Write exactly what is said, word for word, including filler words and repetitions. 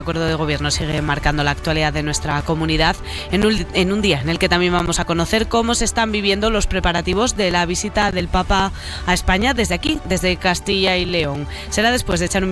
El acuerdo de gobierno sigue marcando la actualidad de nuestra comunidad en un, en un día en el que también vamos a conocer cómo se están viviendo los preparativos de la visita del Papa a España desde aquí, desde Castilla y León. Será después de echar un